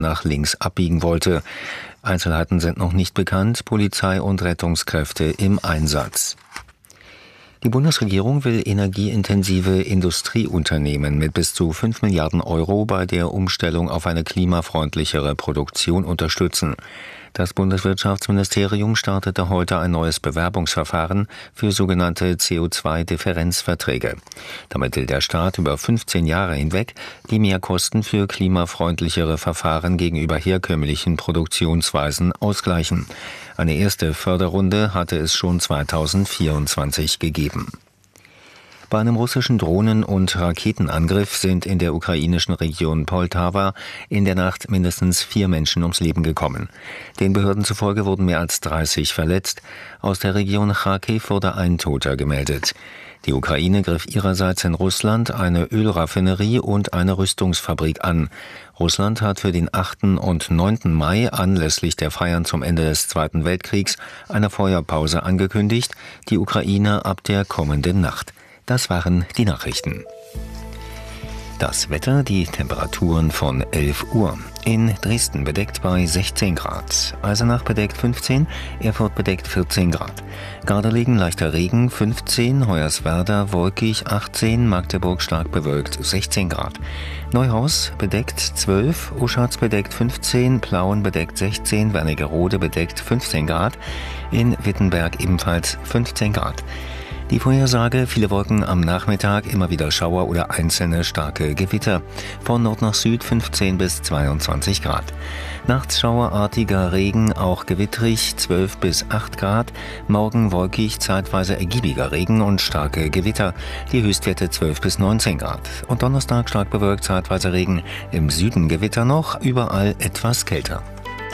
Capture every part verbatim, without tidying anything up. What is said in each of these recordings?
nach links abbiegen wollte. Einzelheiten sind noch nicht bekannt. Polizei und Rettungskräfte im Einsatz. Die Bundesregierung will energieintensive Industrieunternehmen mit bis zu fünf Milliarden Euro bei der Umstellung auf eine klimafreundlichere Produktion unterstützen. Das Bundeswirtschaftsministerium startete heute ein neues Bewerbungsverfahren für sogenannte C O zwei Differenzverträge. Damit will der Staat über fünfzehn Jahre hinweg die Mehrkosten für klimafreundlichere Verfahren gegenüber herkömmlichen Produktionsweisen ausgleichen. Eine erste Förderrunde hatte es schon zweitausendvierundzwanzig gegeben. Bei einem russischen Drohnen- und Raketenangriff sind in der ukrainischen Region Poltawa in der Nacht mindestens vier Menschen ums Leben gekommen. Den Behörden zufolge wurden mehr als dreißig verletzt. Aus der Region Charkiw wurde ein Toter gemeldet. Die Ukraine griff ihrerseits in Russland eine Ölraffinerie und eine Rüstungsfabrik an. Russland hat für den achten und neunten Mai anlässlich der Feiern zum Ende des Zweiten Weltkriegs eine Feuerpause angekündigt, die Ukraine ab der kommenden Nacht. Das waren die Nachrichten. Das Wetter, die Temperaturen von elf Uhr. In Dresden bedeckt bei sechzehn Grad, Eisenach bedeckt fünfzehn, Erfurt bedeckt vierzehn Grad. Gardelegen leichter Regen fünfzehn, Hoyerswerda wolkig achtzehn, Magdeburg stark bewölkt sechzehn Grad. Neuhaus bedeckt zwölf, Uschatz bedeckt fünfzehn, Plauen bedeckt sechzehn, Wernigerode bedeckt fünfzehn Grad, in Wittenberg ebenfalls fünfzehn Grad. Die Vorhersage, viele Wolken am Nachmittag, immer wieder Schauer oder einzelne starke Gewitter. Von Nord nach Süd fünfzehn bis zweiundzwanzig Grad. Nachts schauerartiger Regen, auch gewittrig, zwölf bis acht Grad. Morgen wolkig, zeitweise ergiebiger Regen und starke Gewitter. Die Höchstwerte zwölf bis neunzehn Grad. Und Donnerstag stark bewölkt, zeitweise Regen. Im Süden Gewitter noch, überall etwas kälter.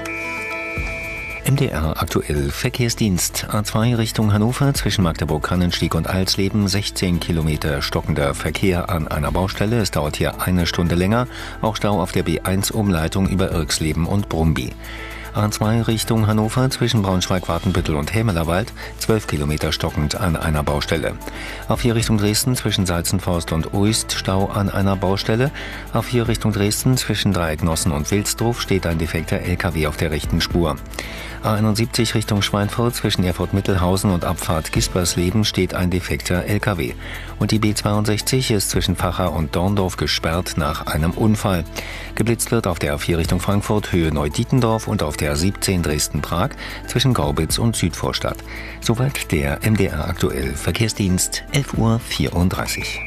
M D R aktuell Verkehrsdienst. A zwei Richtung Hannover zwischen Magdeburg-Kannenstieg und Alsleben. sechzehn Kilometer stockender Verkehr an einer Baustelle. Es dauert hier eine Stunde länger. Auch Stau auf der B eins Umleitung über Irxleben und Brumby. A zwei Richtung Hannover zwischen Braunschweig-Watenbüttel und Hämelerwald. zwölf Kilometer stockend an einer Baustelle. A vier Richtung Dresden zwischen Salzenforst und Uist. Stau an einer Baustelle. A vier Richtung Dresden zwischen Dreiecknossen und Wilsdruf steht ein defekter L K W auf der rechten Spur. A einundsiebzig Richtung Schweinfurt zwischen Erfurt-Mittelhausen und Abfahrt Gispersleben steht ein defekter L K W. Und die B zweiundsechzig ist zwischen Vacha und Dorndorf gesperrt nach einem Unfall. Geblitzt wird auf der A vier Richtung Frankfurt Höhe Neudietendorf und auf der A siebzehn Dresden-Prag zwischen Gaubitz und Südvorstadt. Soweit der M D R aktuell Verkehrsdienst, elf Uhr vierunddreißig.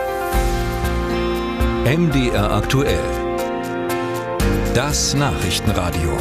M D R aktuell. Das Nachrichtenradio.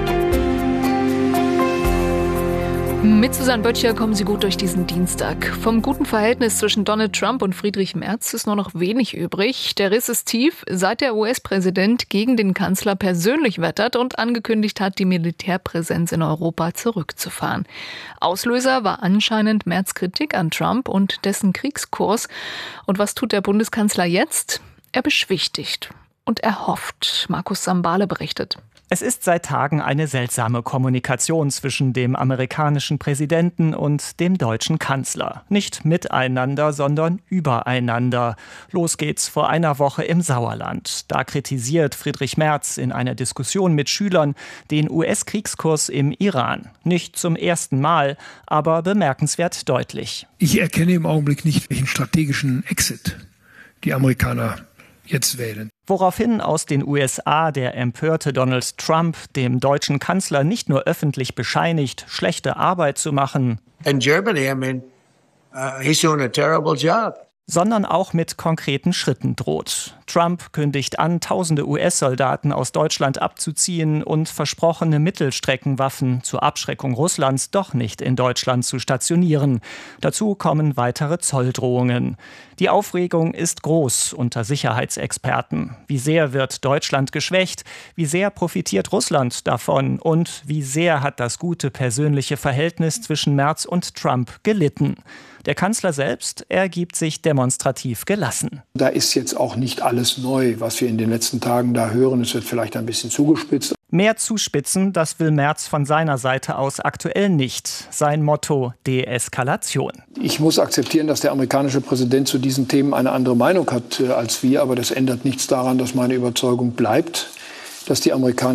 Mit Susanne Böttcher kommen Sie gut durch diesen Dienstag. Vom guten Verhältnis zwischen Donald Trump und Friedrich Merz ist nur noch wenig übrig. Der Riss ist tief, seit der U S-Präsident gegen den Kanzler persönlich wettert und angekündigt hat, die Militärpräsenz in Europa zurückzufahren. Auslöser war anscheinend Merz' Kritik an Trump und dessen Kriegskurs. Und was tut der Bundeskanzler jetzt? Er beschwichtigt und er hofft. Markus Sambale berichtet. Es ist seit Tagen eine seltsame Kommunikation zwischen dem amerikanischen Präsidenten und dem deutschen Kanzler. Nicht miteinander, sondern übereinander. Los geht's vor einer Woche im Sauerland. Da kritisiert Friedrich Merz in einer Diskussion mit Schülern den U S-Kriegskurs im Iran. Nicht zum ersten Mal, aber bemerkenswert deutlich. Ich erkenne im Augenblick nicht, welchen strategischen Exit die Amerikaner jetzt wählen. Woraufhin aus den U S A der empörte Donald Trump dem deutschen Kanzler nicht nur öffentlich bescheinigt, schlechte Arbeit zu machen, In Germany, I mean, uh, he's doing a terrible job. sondern auch mit konkreten Schritten droht. Trump kündigt an, tausende U S-Soldaten aus Deutschland abzuziehen und versprochene Mittelstreckenwaffen zur Abschreckung Russlands doch nicht in Deutschland zu stationieren. Dazu kommen weitere Zolldrohungen. Die Aufregung ist groß unter Sicherheitsexperten. Wie sehr wird Deutschland geschwächt? Wie sehr profitiert Russland davon? Und wie sehr hat das gute persönliche Verhältnis zwischen Merz und Trump gelitten? Der Kanzler selbst ergibt sich demonstrativ gelassen. Da ist jetzt auch nicht alles neu, was wir in den letzten Tagen da hören. Es wird vielleicht ein bisschen zugespitzt. Mehr zuspitzen, das will Merz von seiner Seite aus aktuell nicht. Sein Motto: Deeskalation. Ich muss akzeptieren, dass der amerikanische Präsident zu diesen Themen eine andere Meinung hat äh, als wir. Aber das ändert nichts daran, dass meine Überzeugung bleibt, dass die Amerikaner